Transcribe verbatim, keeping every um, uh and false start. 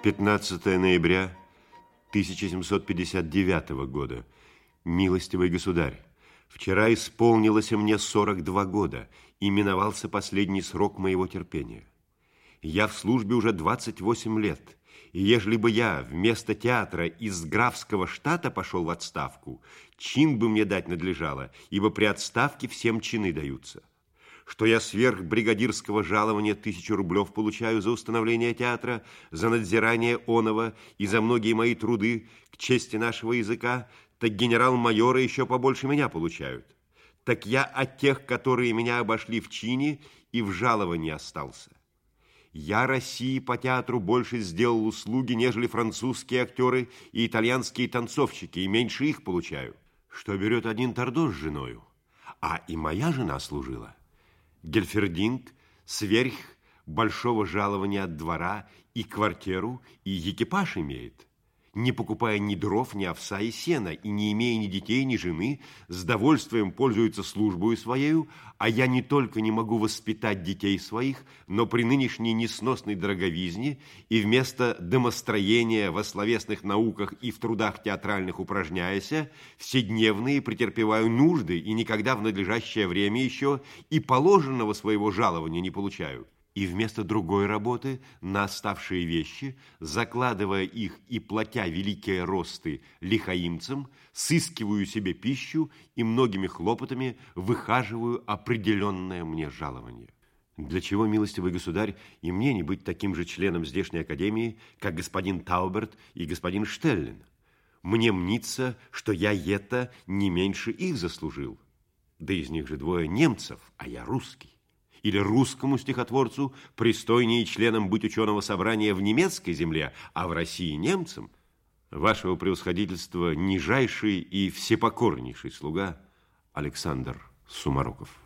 пятнадцатое ноября тысяча семьсот пятьдесят девятого года. Милостивый государь, вчера исполнилось мне сорок два года, и миновался последний срок моего терпения. Я в службе уже двадцать восемь лет, и ежели бы я вместо театра из графского штата пошел в отставку, чин бы мне дать надлежало, ибо при отставке всем чины даются. Что я сверх бригадирского жалования тысячу рублев получаю за установление театра, за надзирание оного и за многие мои труды к чести нашего языка, так генерал-майоры еще побольше меня получают. Так я от тех, которые меня обошли в чине, и в жаловании остался. Я России по театру больше сделал услуги, нежели французские актеры и итальянские танцовщики, и меньше их получаю. Что берет один Тордо с женою, а и моя жена служила. Гельфердинг сверх большого жалования от двора и квартиру, и экипаж имеет, не покупая ни дров, ни овса и сена, и не имея ни детей, ни жены, с довольствием пользуется службою своею, а я не только не могу воспитать детей своих, но при нынешней несносной дороговизне и вместо домостроения во словесных науках и в трудах театральных упражняяся, вседневные претерпеваю нужды и никогда в надлежащее время еще и положенного своего жалования не получаю. И вместо другой работы на оставшие вещи, закладывая их и платя великие росты лихаимцам, сыскиваю себе пищу и многими хлопотами выхаживаю определенное мне жалование. Для чего, милостивый государь, и мне не быть таким же членом здешней академии, как господин Тауберт и господин Штеллин? Мне мнится, что я это не меньше их заслужил. Да из них же двое немцев, а я русский. Или русскому стихотворцу пристойнее членом быть ученого собрания в немецкой земле, а в России немцам? Вашего превосходительства нижайший и всепокорнейший слуга Александр Сумароков.